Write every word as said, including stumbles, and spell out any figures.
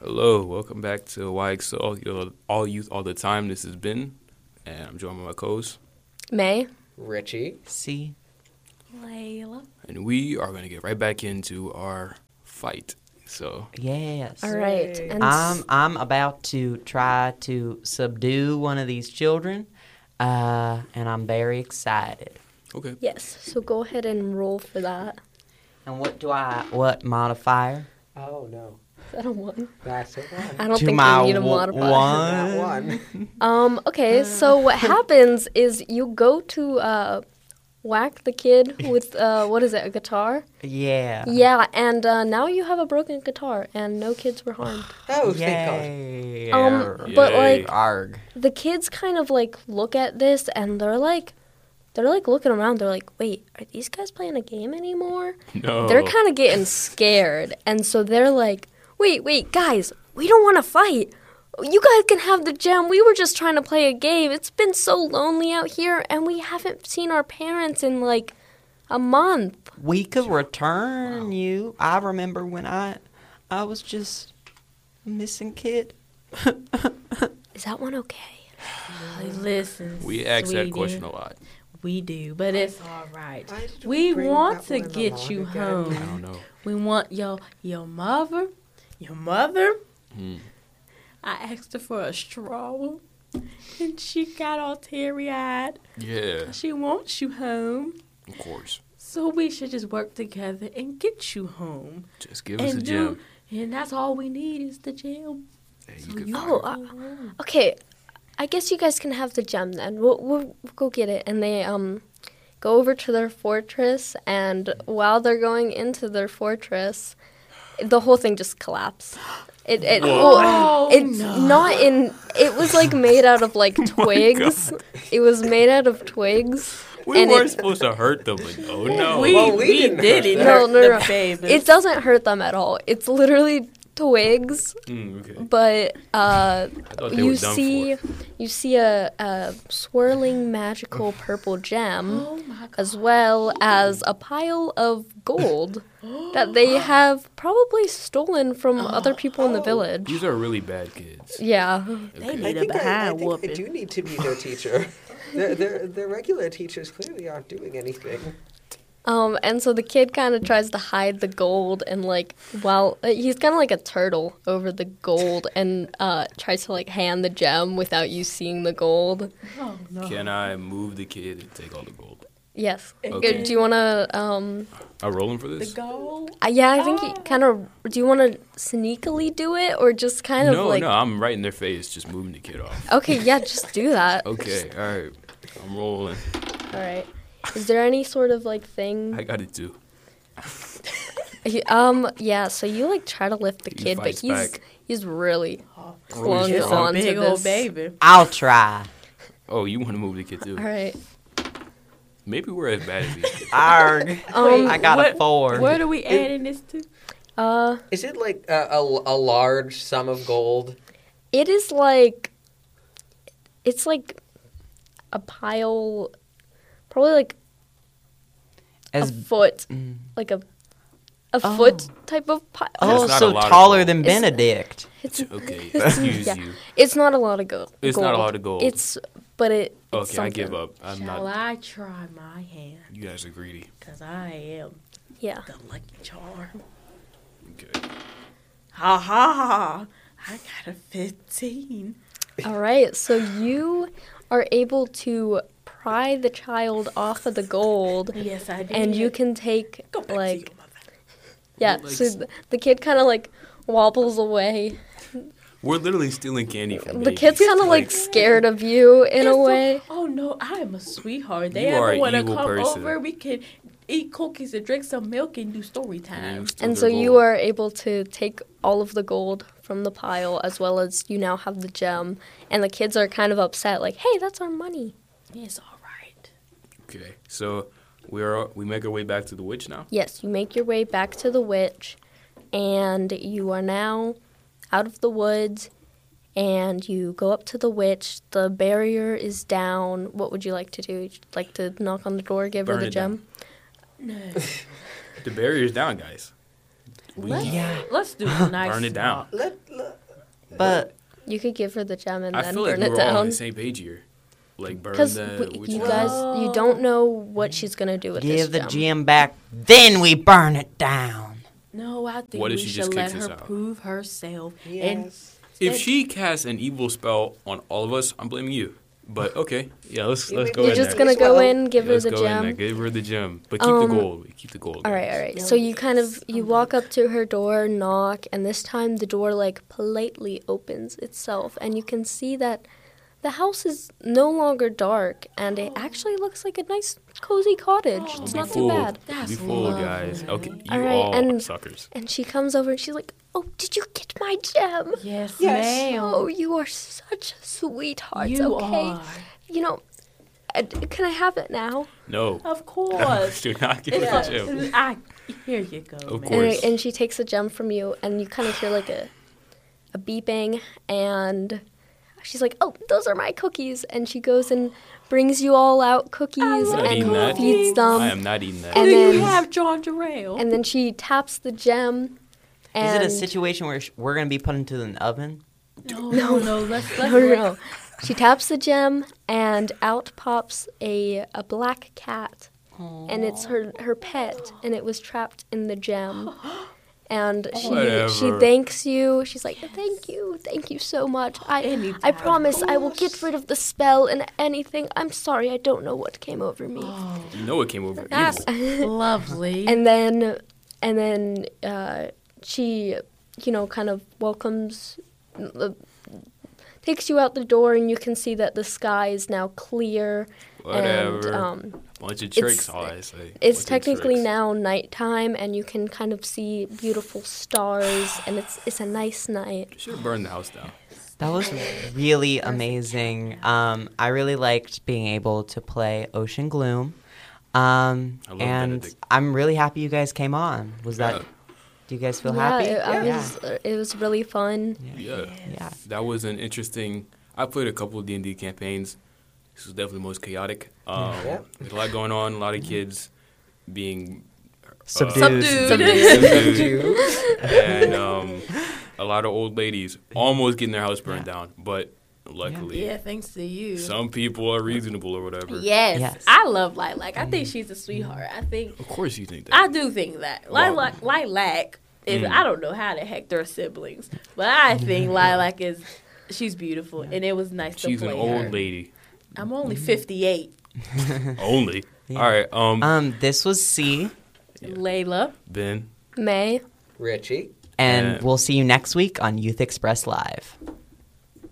Hello, welcome back to Y X L, your all youth all the time. This is Ben, and I'm joined by my co-host, May, Richie, C, Layla, and we are going to get right back into our fight. So, yes. all right. And I'm I'm about to try to subdue one of these children, uh, and I'm very excited. okay. yes, so go ahead and roll for that. And what do I? What modifier? oh no, Is that a one? that's a one. I don't To think my you need a w- modifier. one. That one. Um, okay, so what happens is you go to uh, whack the kid with, uh, what is it, a guitar? Yeah. Yeah, and uh, now you have a broken guitar, and no kids were harmed. Oh, thank God. Yay. Um, but, Yay. like- arg. The kids kind of, like, look at this, and they're like, they're, like, looking around. They're like, wait, are these guys playing a game anymore? No. They're kind of getting scared, and so they're like, wait, wait, guys, we don't want to fight. You guys can have the gem. We were just trying to play a game. It's been so lonely out here, and we haven't seen our parents in, like, a month. We could return you. I remember when I, I was just a missing kid. Is that one okay? listen. we ask that sweetie, question a lot. We do, but it's all right. Why did We bring want that to one get along you again? I home. don't know. We want your your mother, your mother. Hmm. I asked her for a straw, and she got all teary eyed. Yeah, She wants you home, of course. so we should just work together and get you home. Just give us a And gem. do, and that's all we need is the gem. Hey, So you can you find Oh, it. uh, go home. Okay, I guess you guys can have the gem then. We'll, we'll, we'll go get it. And they um go over to their fortress, and while they're going into their fortress, the whole thing just collapsed. It it Whoa. well, Oh, it's no. not in. It was like made out of like my twigs. It was made out of twigs. we and weren't it- supposed to hurt them, but oh no. We, Well, we we didn't did hurt it. them. No, no, no. The babies. It doesn't hurt them at all. It's literally twigs, Mm, okay. but uh. I thought they you were done see for. you see a, a swirling magical purple gem Oh my God. as well as a pile of gold that they have probably stolen from other people in the Oh. village. These are really bad kids. Yeah. They Okay. need I a think, I, I, behind think I whooping. do need to be their teacher. their, their, their regular teachers clearly aren't doing anything. Um and so the kid kind of tries to hide the gold, and like while uh, he's kind of like a turtle over the gold, and uh tries to like hand the gem without you seeing the gold. Oh no. Can I move the kid and take all the gold? Yes. Okay. Do you want to um Are rolling for The this? goal. Uh, yeah, I think you Oh. kind of. Do you want to sneakily do it, or just kind of no, like? no, I'm right in their face, just moving the kid off. Okay, yeah, just do that. Okay, all right. I'm rolling. All right. Is there any sort of like thing? I got it too. Um. Yeah. So you like try to lift the He kid, but fights he's back. he's really Oh, clung He's it's strong. a on to big this. old baby. I'll try. Oh, you want to move the kid too? All right. Maybe we're as bad as these kids. Arg. Um. I got a what- four. What are we adding this to? Uh. Is it like a, a, a large sum of gold? It is like. It's like a pile, probably like As, a foot, mm. like a a Oh. foot type of pile. Oh, not a so lot of taller gold. than It's- Benedict. It's Okay, excuse Yeah. you. it's not a lot of gold. It's not a lot of gold. It's but it. It's Okay, I give something. up. I'm Shall not. I try my hand? You guys are greedy. Because I am Yeah. the lucky charm. Okay. Ha ha ha. I got a fifteen. All right. So you are able to pry the child off of the gold, Yes, I did. and you can take Go back to like your mother. yeah. Like So s- th- the kid kind of like wobbles away. We're literally stealing candy from The babies. kid's kind of like scared of you in It's a so- way. oh no, I am a sweetheart. They You are ever an want to evil come person. over, we can eat cookies and drink some milk and do story time. And so you are able to take all of the gold from the pile, as well as you now have the gem. And the kids are kind of upset, like, "Hey, that's our money." It's all right. Okay, so we're we make our way back to the witch now. Yes, you make your way back to the witch, and you are now out of the woods, and you go up to the witch. The barrier is down. What would you like to do? Would you like to knock on the door, give her Burn the it gem? No. The barrier's down, guys. Let's, Yeah. let's do a nice Burn it down. walk. Let, let, But You could give her the gem and I then feel like burn we it were all on down. the same page here. Like burn Because the witch you house. guys, you don't know what she's gonna do with give the this gem. gem back, then we burn it down. No, I think What if we she should just let kicks us her out? prove herself. And yes. If she casts an evil spell on all of us, I'm blaming you. But okay, yeah, let's You let's may go be- You're in just there. gonna go Well, in, give Yeah, her let's the go in there. gem. Give her the gem, but keep Um, the gold. Keep the gold. All right, guys. all right. No, So you kind yes. of you I'm walk up to her door, knock, and this time the door like politely opens itself, and you can see that the house is no longer dark, and it actually looks like a nice, cozy cottage. Oh, It's Be not too fooled. bad. That's Be fooled, lovely. guys. Okay, you All right, all and- are suckers. And she comes over and she's like, "Oh, did you get my gem? Yes, Yes. ma'am. Oh, you are such a sweetheart. you okay, are. you know, uh, can I have it now?" No, Of course. do not give her It's the a- gem. I, here you go, Of man. course. And, and she takes the gem from you, and you kind of hear like a, a beeping, and she's like, "Oh, those are my cookies," and she goes and brings you all out cookies love Not eating that. and feeds them, I am not eating that. And Do you then- have John Jarrell? and then she taps the gem. Is And it a situation where sh- we're going to be put into an oven? no, no, no. Let's let's No, no, no. She taps the gem, and out pops a a black cat, and it's her her pet, and it was trapped in the gem. And she she Whatever. thanks you. She's like, "Thank you, thank you so much. I I Anytime. promise I will get rid of the spell and anything. I'm sorry, I don't know what came over me." You know it came over That's evil. lovely. And then and then uh, she, you know, kind of welcomes. Uh, takes you out the door, and you can see that the sky is now clear. Whatever. And um, Bunch of it's- tricks, all I say. it's Bunch of technically tricks. now nighttime, and you can kind of see beautiful stars, and it's it's a nice night. Should have burned the house down. That was really amazing. Um, I really liked being able to play Ocean Gloom. Um, I love and Benedict. I'm really happy you guys came on. Was that? Yeah. Do you guys feel yeah, happy? It, I yeah. was, uh, it was really fun. Yeah. Yeah. That was an interesting. I played a couple of D and D campaigns. This was definitely the most chaotic. Um, Yeah. There's a lot going on. A lot of kids being uh, Subdued. Subdued. Dude. and um, a lot of old ladies almost getting their house burned down. But luckily, yeah, thanks to you. some people are reasonable or whatever. Yes, Yes. I love Lilac. I think she's a sweetheart. I think Of course, you think that. I do think that Lilac, Lilac is. Mm. I don't know how the heck they're siblings, but I think Lilac is. She's beautiful, and it was nice She's to an play old her. lady. I'm only fifty-eight. Only. Yeah. All right. Um. Um, this was C, Layla. Ben. May. Richie. and Yeah. we'll see you next week on Youth Express Live.